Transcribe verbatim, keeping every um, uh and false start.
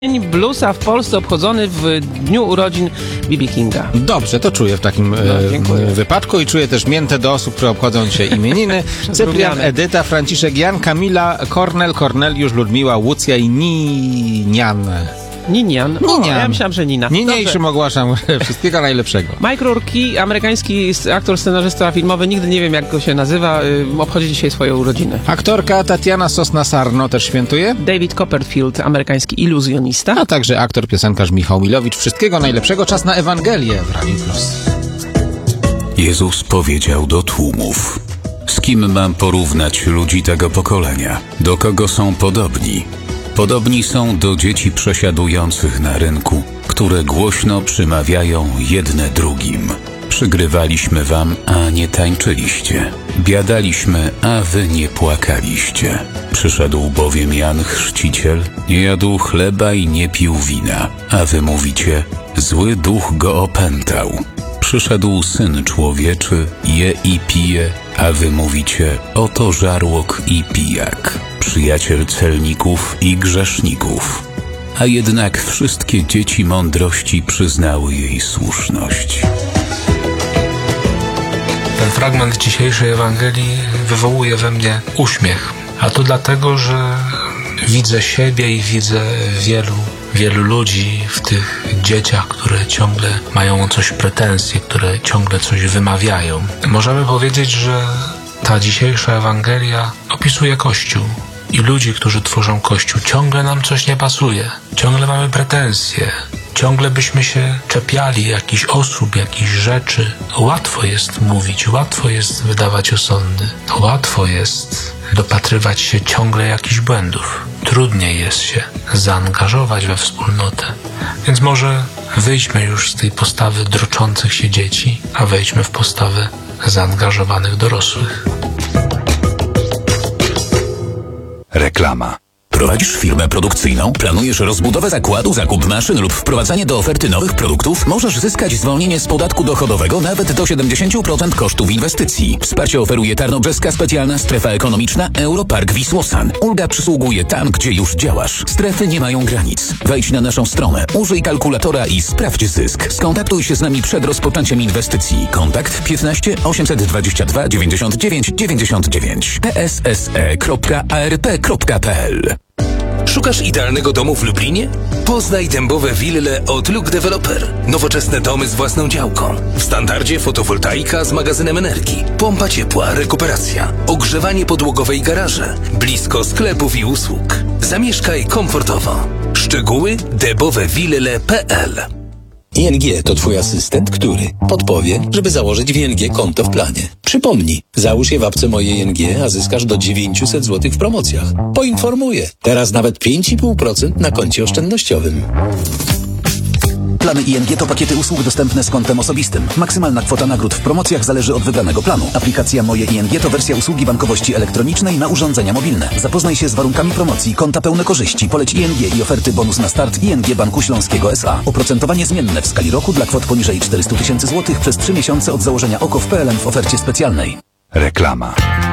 Dzień bluesa w Polsce obchodzony w dniu urodzin B B Kinga. Dobrze, to czuję w takim No, e, wypadku i czuję też miętę do osób, które obchodzą dzisiaj imieniny. Cyprian, Edyta, Franciszek, Jan, Kamila, Kornel, Korneliusz, Ludmiła, Łucja i Ninian. Ninian? O, Ninian. ja myślałem, że Nina. Niniejszym ogłaszam wszystkiego najlepszego. Mike Rourke, amerykański aktor, scenarzysta filmowy, nigdy nie wiem jak go się nazywa, y, obchodzi dzisiaj swoje urodziny. Aktorka Tatiana Sosna-Sarno też świętuje. David Copperfield, amerykański iluzjonista. A także aktor, piosenkarz Michał Milowicz. Wszystkiego najlepszego. Czas na Ewangelię w Radiu Plus. Jezus powiedział do tłumów: z kim mam porównać ludzi tego pokolenia? Do kogo są podobni? Podobni są do dzieci przesiadujących na rynku, które głośno przymawiają jedne drugim. Przygrywaliśmy wam, a nie tańczyliście. Biadaliśmy, a wy nie płakaliście. Przyszedł bowiem Jan Chrzciciel, nie jadł chleba i nie pił wina, a wy mówicie: zły duch go opętał. Przyszedł Syn Człowieczy, je i pije, a wy mówicie: oto żarłok i pijak, przyjaciel celników i grzeszników. A jednak wszystkie dzieci mądrości przyznały jej słuszność. Ten fragment dzisiejszej Ewangelii wywołuje we mnie uśmiech. A to dlatego, że widzę siebie i widzę wielu, wielu ludzi w tych dzieciach, które ciągle mają coś pretensje, które ciągle coś wymawiają. Możemy powiedzieć, że ta dzisiejsza Ewangelia opisuje Kościół i ludzi, którzy tworzą Kościół. Ciągle nam coś nie pasuje, ciągle mamy pretensje, ciągle byśmy się czepiali jakichś osób, jakichś rzeczy. Łatwo jest mówić, łatwo jest wydawać osądy, łatwo jest dopatrywać się ciągle jakichś błędów. Trudniej jest się zaangażować we wspólnotę. Więc może wyjdźmy już z tej postawy droczących się dzieci, a wejdźmy w postawę zaangażowanych dorosłych. Reklama. Prowadzisz firmę produkcyjną? Planujesz rozbudowę zakładu, zakup maszyn lub wprowadzanie do oferty nowych produktów? Możesz zyskać zwolnienie z podatku dochodowego nawet do siedemdziesiąt procent kosztów inwestycji. Wsparcie oferuje Tarnobrzeska Specjalna Strefa Ekonomiczna Europark Wisłosan. Ulga przysługuje tam, gdzie już działasz. Strefy nie mają granic. Wejdź na naszą stronę, użyj kalkulatora i sprawdź zysk. Skontaktuj się z nami przed rozpoczęciem inwestycji. Kontakt piętnaście osiemset dwadzieścia dwa dziewięćdziesiąt dziewięć dziewięćdziesiąt dziewięć p s s e kropka a r p kropka p l. Szukasz idealnego domu w Lublinie? Poznaj dębowe wille od Look Developer. Nowoczesne domy z własną działką. W standardzie fotowoltaika z magazynem energii, pompa ciepła, rekuperacja, ogrzewanie podłogowe i garaże, blisko sklepów i usług. Zamieszkaj komfortowo. Szczegóły dębowewille kropka p l. I N G to twój asystent, który podpowie, żeby założyć w I N G konto w planie. Przypomnij, załóż je w apce Moje I N G, a zyskasz do dziewięćset złotych w promocjach. Poinformuję, teraz nawet pięć i pół procent na koncie oszczędnościowym. Plany I N G to pakiety usług dostępne z kontem osobistym. Maksymalna kwota nagród w promocjach zależy od wybranego planu. Aplikacja Moje I N G to wersja usługi bankowości elektronicznej na urządzenia mobilne. Zapoznaj się z warunkami promocji, konta pełne korzyści, poleć I N G i oferty bonus na start I N G Banku Śląskiego S A. Oprocentowanie zmienne w skali roku dla kwot poniżej czterysta tysięcy złotych przez trzy miesiące od założenia O K O w P L N w ofercie specjalnej. Reklama.